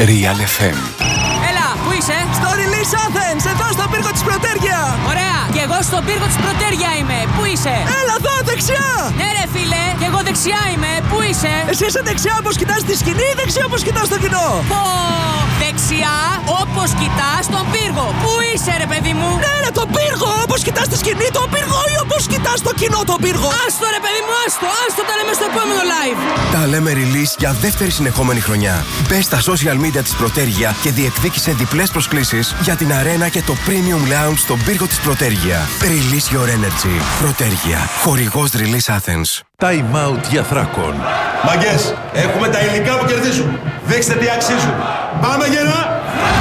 Real FM. Έλα, πού είσαι? Στο Release Athens, εδώ στον πύργο της Πρωτέρια. Ωραία, και εγώ στον πύργο της Πρωτέρια είμαι. Πού είσαι? Έλα εδώ, δεξιά. Ναι ρε φίλε, και εγώ δεξιά είμαι. Πού είσαι? Εσύ είσαι δεξιά όπως κοιτάς τη σκηνή ή δεξιά όπως κοιτάς το κοινό? Πω, δεξιά όπως κοιτάς τον πύργο. Πού είσαι ρε παιδί μου? Ναι ρε, τον πύργο, όπως κοιτάς τη σκηνή τον πύργο ή όπως κοιτάς το κοινό τον πύργο? Άστο ρε παιδί μου, άστο τα λέμε στο επόμενο live. Τα λέμε release για δεύτερη συνεχόμενη χρονιά. Μπες στα social media της Πρωτέρια και διεκδίκησε διπλές προσκλήσεις για την αρένα και το Premium Lounge στον πύργο της Πρωτέρια. Release your energy. Πρωτέρια. Χορηγός Release Athens. Time out για Θράκον. Μαγκές, έχουμε τα υλικά που κερδίζουν. Δείξτε τι αξίζουν. Πάμε γερά!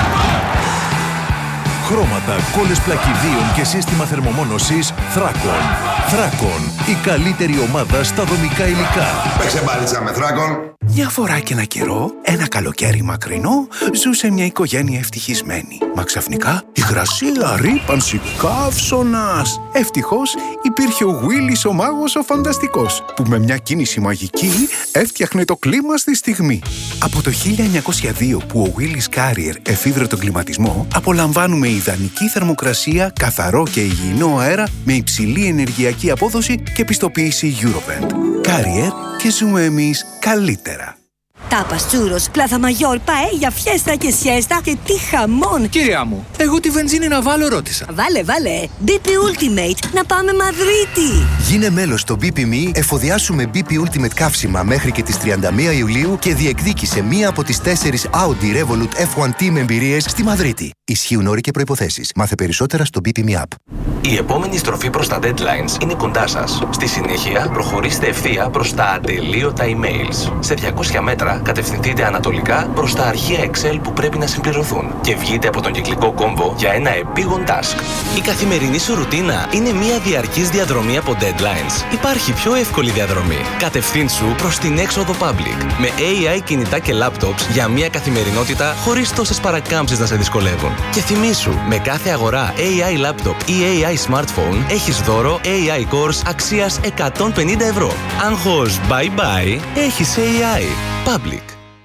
Χρώματα, κόλλες πλακιδίων και σύστημα θερμομόνωσης Θράκον. Θράκον, η καλύτερη ομάδα στα δομικά υλικά. Παίξε μπάλιτσα με Θράκον. Μια φορά και ένα καιρό, ένα καλοκαίρι μακρινό, ζούσε μια οικογένεια ευτυχισμένη. Μα ξαφνικά, υγρασία, ρύπανση, καύσωνας. Ευτυχώς, υπήρχε ο Willis ο μάγος ο φανταστικός, που με μια κίνηση μαγική έφτιαχνε το κλίμα στη στιγμή. Από το 1902 που ο Willis Carrier εφήβρε τον κλιματισμό, απολαμβάνουμε ιδανική θερμοκρασία, καθαρό και υγιεινό αέρα με υψηλή ενεργειακή απόδοση και πιστοποίηση Eurovent. Carrier, και ζούμε εμείς καλύτερα. Τάπας, τσούρος, πλάθα μαγιόρ, παέλια, φιέστα και σιέστα και τι χαμόν! Κυρία μου, εγώ τη βενζίνη να βάλω ρώτησα. Βάλε, BP Ultimate, να πάμε Μαδρίτη! Γίνε μέλος στο BP.me, εφοδιάσουμε BP Ultimate καύσιμα μέχρι και τις 31 Ιουλίου και διεκδίκησε μία από τις 4 Audi Revolut F1 Team εμπειρίες στη Μαδρίτη. Ισχύουν όροι και προϋποθέσεις. Μάθε περισσότερα στο BP.me app. Η επόμενη στροφή προς τα deadlines είναι κοντά σας. Στη συνέχεια, προχωρήστε ευθεία προς τα ατελείωτα emails. Σε 200 μέτρα, κατευθυνθείτε ανατολικά προς τα αρχεία Excel που πρέπει να συμπληρωθούν και βγείτε από τον κυκλικό κόμβο για ένα επίγον task. Η καθημερινή σου ρουτίνα είναι μια διαρκής διαδρομή από deadlines. Υπάρχει πιο εύκολη διαδρομή. Κατευθύνσου προς την έξοδο public με AI κινητά και laptops για μια καθημερινότητα χωρίς τόσες παρακάμψεις να σε δυσκολεύουν. Και θυμήσου, με κάθε αγορά AI laptop ή AI smartphone έχεις δώρο AI cores αξίας 150 ευρώ. Άγχος bye bye, έχεις AI. Public.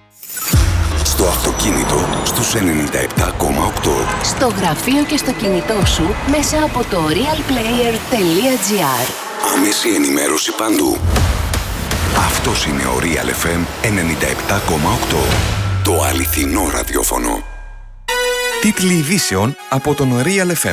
Στο αυτοκίνητο στους 97,8. Στο γραφείο και στο κινητό σου μέσα από το realplayer.gr. Άμεση ενημέρωση παντού. Αυτός είναι ο Real FM 97,8. Το αληθινό ραδιόφωνο. Τίτλοι ειδήσεων από τον Real FM.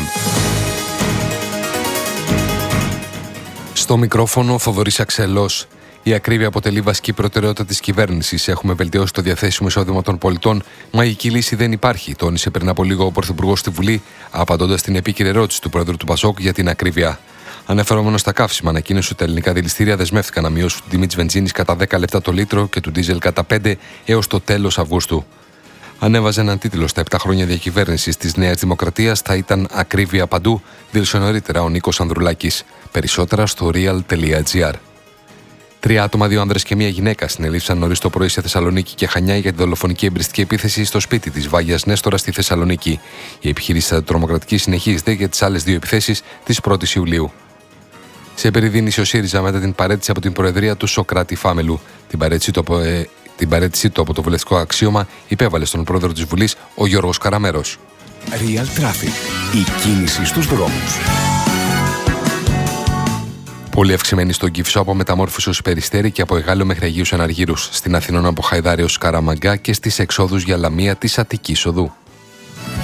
Στο μικρόφωνο Θοδωρής Αξελός. Η ακρίβεια αποτελεί βασική προτεραιότητα της κυβέρνησης. Έχουμε βελτιώσει το διαθέσιμο εισόδημα των πολιτών. Μαγική λύση δεν υπάρχει, τόνισε πριν από λίγο ο Πρωθυπουργός στη Βουλή, απαντώντας στην επίκαιρη ερώτηση του Πρόεδρου του Πασόκ για την ακρίβεια. Αναφερόμενο στα καύσιμα, ανακοίνωσε ότι τα ελληνικά δηληστήρια δεσμεύτηκαν να μειώσουν την τιμή της βενζίνης κατά 10 λεπτά το λίτρο και του ντίζελ κατά 5 έως το τέλος Αυγούστου. Ανέβαζε έναν τίτλο στα 7 χρόνια διακυβέρνησης της Νέας Δημοκρατίας θα ήταν ακρίβεια παντού, δήλωσε νωρίτερα ο Νίκος Ανδρουλάκης. Περισσότερα στο real.gr. 3 άτομα, 2 άνδρες και 1 γυναίκα συνελήφθησαν νωρίς το πρωί σε Θεσσαλονίκη και Χανιά για τη δολοφονική εμπριστική επίθεση στο σπίτι της Βάγιας Νέστορα στη Θεσσαλονίκη. Η επιχείρηση τρομοκρατική συνεχίζεται για τις άλλες 2 επιθέσεις της 1ης Ιουλίου. Σε περιδίνηση ο ΣΥΡΙΖΑ μετά την παραίτηση από την Προεδρία του Σωκράτη Φάμελου. Την παραίτησή του από το βουλευτικό αξίωμα υπέβαλε στον πρόεδρο της Βουλής, ο Γιώργος Καραμέρος. Real Traffic. Η κίνηση στους δρόμους. Πολύ αυξημένη στον Κυφισό από Μεταμόρφωση ως Περιστέρη και από Εγάλεο μέχρι Αγίους Εναργύρους. Στην Αθηνών από Χαϊδάρη ως Καραμαγκά και στις εξόδους για Λαμία της Αττικής Οδού.